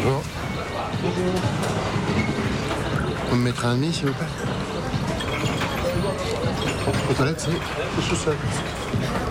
Bonjour. Vous me mettrez un demi, s'il vous plaît. Aux toilettes, c'est sous-sol.